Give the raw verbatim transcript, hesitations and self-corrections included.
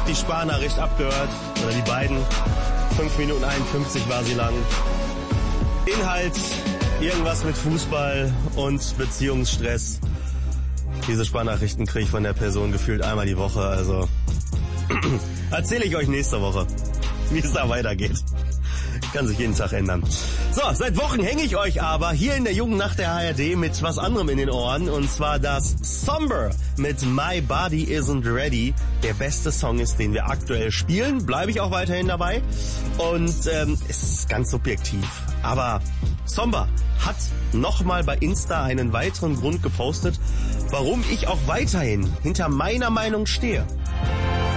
habt die Sparnachricht abgehört, oder die beiden. fünf Minuten einundfünfzig war sie lang. Inhalt, irgendwas mit Fußball und Beziehungsstress. Diese Sparnachrichten kriege ich von der Person gefühlt einmal die Woche, also erzähle ich euch nächste Woche, wie es da weitergeht. Kann sich jeden Tag ändern. So, seit Wochen hänge ich euch aber hier in der jungen Nacht der H R D mit was anderem in den Ohren, und zwar das Somber mit My Body Isn't Ready. Der beste Song ist, den wir aktuell spielen, bleibe ich auch weiterhin dabei, und ähm, es ist ganz subjektiv, aber Somber hat nochmal bei Insta einen weiteren Grund gepostet, warum ich auch weiterhin hinter meiner Meinung stehe.